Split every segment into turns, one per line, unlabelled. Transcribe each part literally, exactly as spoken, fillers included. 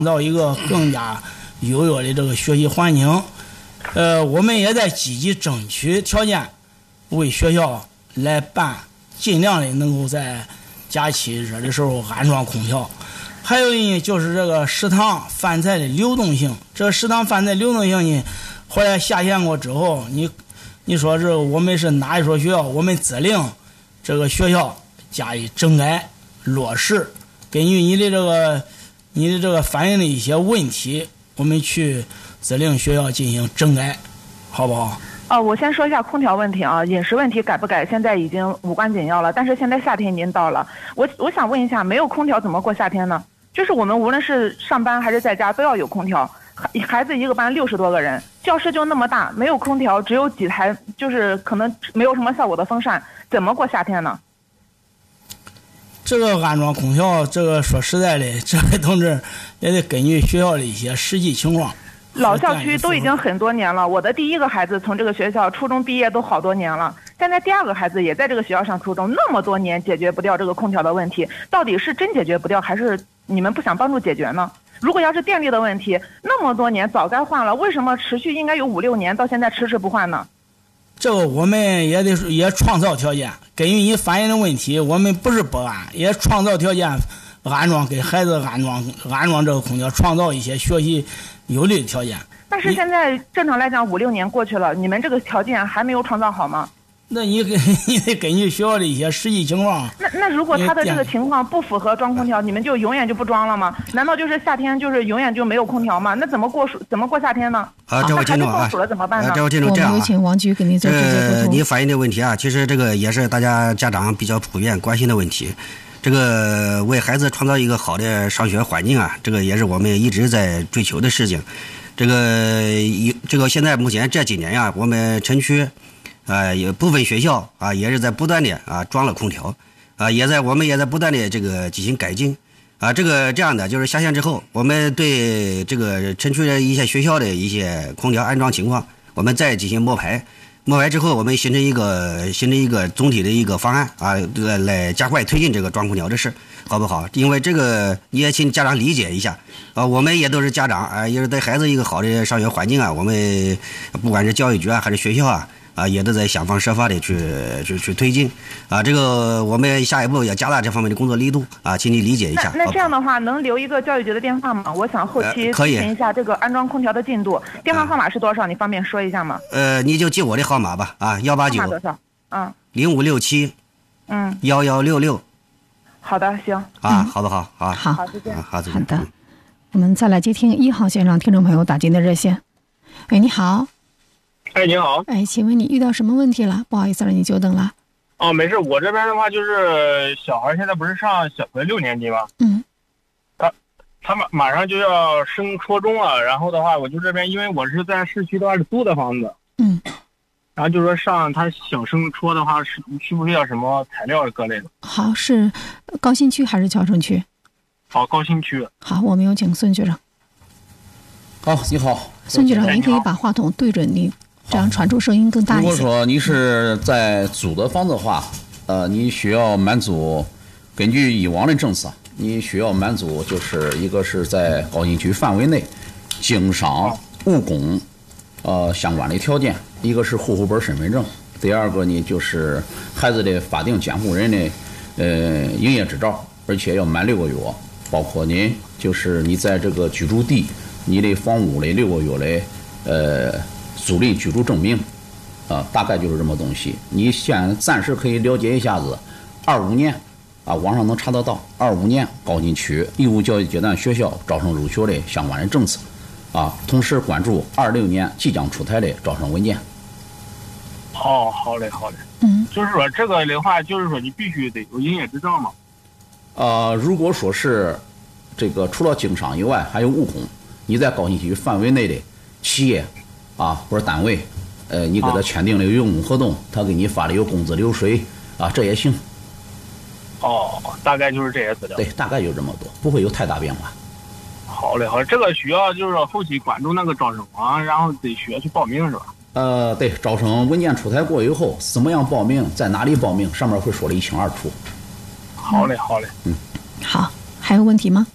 造一个更加优越的这个学习环境。呃，我们也在积极争取条件，为学校来办，尽量的能够在假期热的时候安装空调。还有呢，就是这个食堂饭菜的流动性。这个食堂饭菜流动性呢，后来下线过之后，你你说这我们是哪一所学校？我们责令这个学校加以整改落实，根据你的这个你的这个反映的一些问题，我们去责令学校进行整改，好不好？
哦，我先说一下空调问题啊，饮食问题改不改现在已经无关紧要了，但是现在夏天已经到了，我我想问一下，没有空调怎么过夏天呢？就是我们无论是上班还是在家都要有空调，孩孩子一个班六十多个人，教室就那么大，没有空调，只有几台，就是可能没有什么效果的风扇，怎么过夏天呢？
这个安装空调，这个说实在的，这位同志也得根据学校的一些实际情况。
老校区都已经很多年了，我的第一个孩子从这个学校初中毕业都好多年了，现在第二个孩子也在这个学校上初中，那么多年解决不掉这个空调的问题，到底是真解决不掉，还是你们不想帮助解决呢？如果要是电力的问题，那么多年早该换了，为什么持续应该有五六年，到现在迟迟不换呢？
这个我们也得也创造条件，根据你反映的问题，我们不是不安，也创造条件，安装给孩子安装安装这个空调，创造一些学习有利的条件。
但是现在正常来讲，五六年过去了，你们这个条件还没有创造好吗？
那你给你得根据学校的一些实际情况。
那那如果他的这个情况不符合装空调，你们就永远就不装了吗？难道就是夏天就是永远就没有空调吗？那怎么过暑怎么过夏天呢？
好，这位听众啊，
暑了怎么办呢？
这位听众这样啊，
我们有请王局给您做直接沟通。
呃，你反映的问题啊，其实这个也是大家家长比较普遍关心的问题。这个为孩子创造一个好的上学环境啊，这个也是我们一直在追求的事情。这个这个现在目前这几年呀、啊，我们城区啊，有部分学校啊，也是在不断的啊装了空调啊，也在我们也在不断的这个进行改进啊。这个这样的就是下线之后，我们对这个城区的一些学校的一些空调安装情况，我们再进行摸排。摸排之后，我们形成一个形成一个总体的一个方案啊，来来加快推进这个装空调的事，好不好？因为这个你也请家长理解一下啊，我们也都是家长啊，也是对孩子一个好的上学环境啊，我们不管是教育局啊还是学校啊。啊，也都在想方设法的去去去推进啊，这个我们下一步要加大这方面的工作力度啊，请你理解一下。
那那这样的话，能留一个教育局的电话吗？我想后期
呃、可以
咨询一下这个安装空调的进度，电话号码是多少？你方便说一下吗？
呃，你就记我的号码吧，啊，幺八九
多少？嗯，
零五六七，
嗯，
幺幺六六。
好的，行
啊，嗯、好不好？好，
好，
好，再见。
好，
好的，我们再来接听一号线上听众朋友打进的热线。喂，你好。
哎，你好。
哎，请问你遇到什么问题了？不好意思让你久等了。
哦，没事，我这边的话就是小孩现在不是上小学六年级吗？
嗯。
他他马马上就要升初中了，然后的话，我就这边因为我是在市区的话是租的房子。
嗯。
然后就说上他想升初的话是需不需要什么材料各类的？
好，是高新区还是桥城区？
好，高新区。
好，我们有请孙局长。
好，你好，
孙局长，您可以把话筒对准您。这样传出声音更大一些。
如果说你是在租的房子的话，呃，你需要满足，根据以往的政策，你需要满足就是一个是在高新区范围内，经商务工，呃相关的条件，一个是户口本身份证，第二个呢就是孩子的法定监护人的呃营业执照，而且要满六个月，包括您就是你在这个居住地，你的房屋的六个月的呃。租赁居住证明，啊，大概就是这么东西。你先暂时可以了解一下子，二五年，啊，网上能查得到，二五年高新区义务教育阶段学校招生入学的相关的政策，啊，同时关注二六年即将出台的招生文件。
哦，好嘞，好嘞。
嗯，
就是说这个的话，就是说你必须得有营业执照嘛。
呃，如果说是这个除了经商以外，还有务工，你在高新区范围内的企业。啊，或者单位，呃，你给他签订了有用工合同，他给你发的有工资流水，啊，这也行。
哦，大概就是这些资料。
对，大概就这么多，不会有太大变化。
好嘞，好嘞，这个需要就是说后期关注那个招生网，然后得需要去报名是吧？
呃，对，招生文件出台过以后，怎么样报名，在哪里报名，上面会说的一清二楚。
好嘞，好嘞。
嗯，
好，还有问题吗？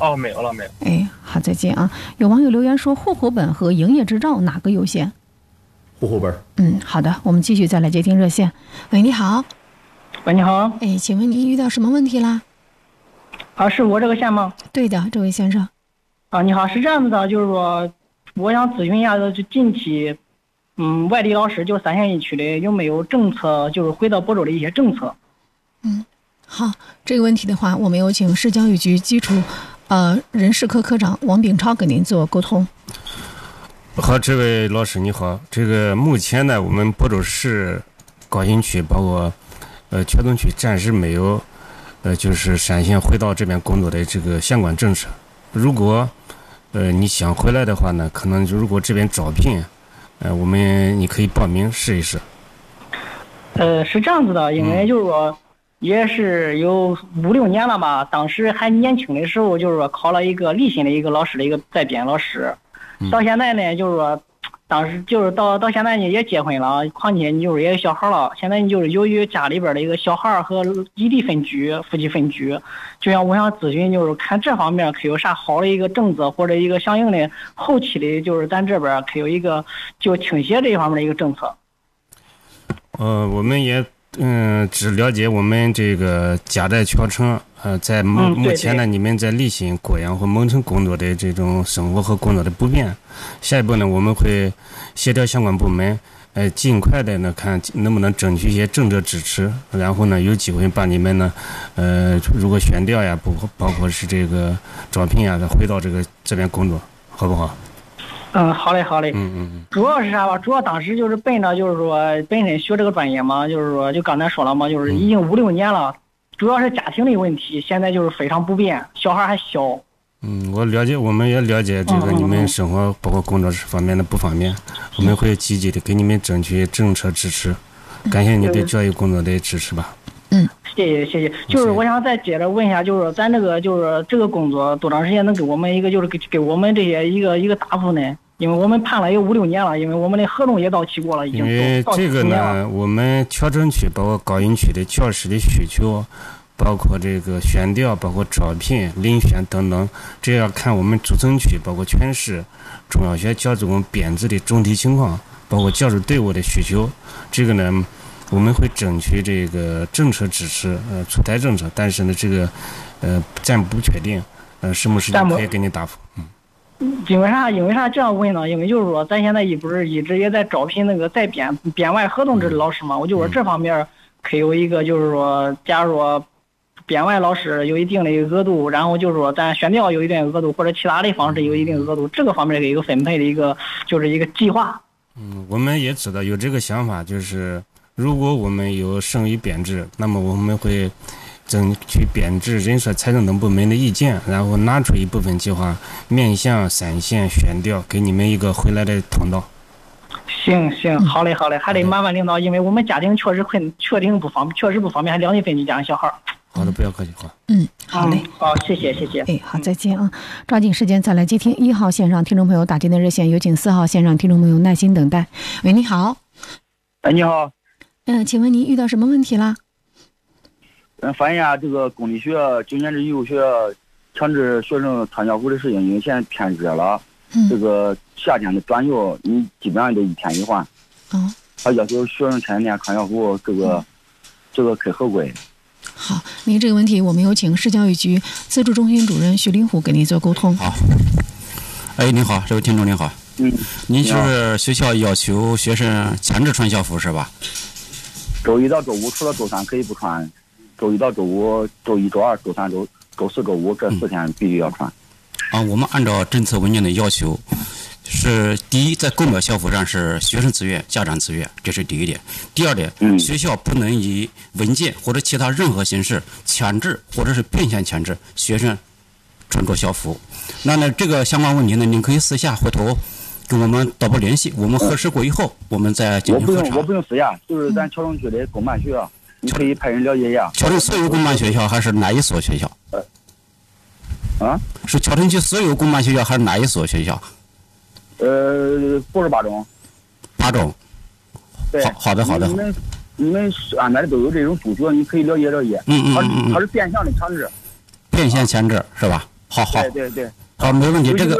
哦，没有了，没有。
哎，好，再见啊！有网友留言说，户口本和营业执照哪个优先？
户口本。
嗯，好的，我们继续再来接听热线。喂，你好。
喂，你好。
哎，请问您遇到什么问题啦？
啊，是我这个线吗？
对的，这位先生。
啊，你好，是这样子的，就是说，我想咨询一下，就近期，嗯，外地老师就三县一区的有没有政策，就是回到亳州的一些政策？
嗯，好，这个问题的话，我们有请市教育局基础呃人事科科长王炳超跟您做沟通。
好，这位老师你好，这个目前呢，我们亳州市高新区包括呃桥东区暂时没有呃就是陕县回到这边工作的这个相关政策。如果呃你想回来的话呢，可能就如果这边招聘，呃我们你可以报名试一试。
呃，是这样子的，因为就是说。嗯也是有五六年了吧，当时还年轻的时候，就是说考了一个立新的一个老师的一个在编老师，到现在呢，就是说，当时就是到到现在呢也结婚了，况且你就是也有小孩了，现在你就是由于家里边的一个小孩和异地分居、夫妻分居，就像我想咨询，就是看这方面可有啥好的一个政策或者一个相应的后期的，就是咱这边可有一个就倾斜这一方面的一个政策。
呃，我们也。嗯，只了解我们这个家在桥城，呃，在目
嗯、
目前呢，你们在立新、贵阳或蒙城工作的这种生活和工作的不便。下一步呢，我们会协调相关部门，呃，尽快的呢，看能不能争取一些政策支持，然后呢，有机会把你们呢，呃，如果选调呀，不包括是这个招聘呀，再回到这个这边工作，好不好？
嗯，好嘞，好嘞。
嗯嗯嗯。
主要是啥吧？主要当时就是奔着就是说本身学这个专业嘛，就是说就刚才说了嘛，就是已经五六年了，主要是家庭的问题，现在就是非常不便，小孩还小。
嗯，我了解，我们也了解这个你们生活包括工作方面的不方便，我们会积极的给你们争取政策支持。感谢你对教育工作的支持吧。
嗯，
谢谢谢谢。就是我想再接着问一下，就是咱这个就是这个工作多长时间能给我们一个就是给给我们这些一个一个答复呢？因为我们判了有五六年了，因为我们的合同也到期过了，已经。
因为这个呢，我们桥城区包括高新区的教师的需求，包括这个选调、包括招聘、遴选等等，这要看我们主城区包括全市中小学教职工编制的总体情况，包括教师队伍的需求。这个呢，我们会争取这个政策支持，呃，出台政策，但是呢，这个呃暂不确定，呃，什么时间可以给你答复？嗯。
因为啥？因为啥这样问呢？因为就是说，咱现在一不是一直也在招聘那个在编编外合同制的老师嘛，我就说这方面可以有一个，就是说，假如说编外老师有一定的一个额度，然后就是说咱选调有一定额度，或者其他的方式有一定额度，这个方面的一个分配的一个就是一个计划。
嗯，我们也知道有这个想法，就是如果我们有剩余编制，那么我们会争取编制、人社、财政等部门的意见，然后拿出一部分计划面向三县选调，给你们一个回来的通道。
行行，好嘞好嘞，还得麻烦领导，因为我们家庭确实困，确定不方便，确实不方便，还两地分居家小孩。
好的，不要客气，好。
嗯，好嘞、
嗯，好，谢谢谢谢。
哎，好，再见啊！抓紧时间再来接听一号线上听众朋友打进的热线，有请四号线上听众朋友耐心等待。喂，你好。
哎，你好。
嗯、呃，请问您遇到什么问题啦？
嗯，反映一下这个公立学校九年制义务学校强制学生穿校服的事情，因为现在天热了，
嗯、
这个夏天的短袖你基本上都一天一换。
哦。
他要求学生天天穿校服，这个、嗯、这个可合规。
好，您这个问题我们有请市教育局资助中心主任徐林虎跟您做沟通。
好。哎，您好，这位听众您好。
嗯。
您就是学校要求学生强制穿校服是吧？
周一到周五除了周三可以不穿。周一到周五、周一、周二、周三、周周四、周五这四天必须要穿。
嗯、啊，我们按照政策文件的要求，是第一，在购买校服上是学生自愿、家长自愿，这是第一点。第二点，
嗯、
学校不能以文件或者其他任何形式强制或者是变相强制学生穿着校服。那呢，这个相关问题呢，您可以私下回头跟我们导播联系，我们核实过以后，我们再进行核查。
我不用，我不用私下，就是咱桥城区的公办学校。你可以派人了解一下。
桥城所有公办学校还是哪一所学校？
呃，啊？
是桥城区所有公办学校还是哪一所学校？
呃，不是八中。
八中。
对。
好好的好的。
你们你们安排的都有这种督学，你可以了解了解。
嗯嗯嗯
它是它是变相的强制。
变相强制是吧？ 好好，
对对对，
好，没问题，这个。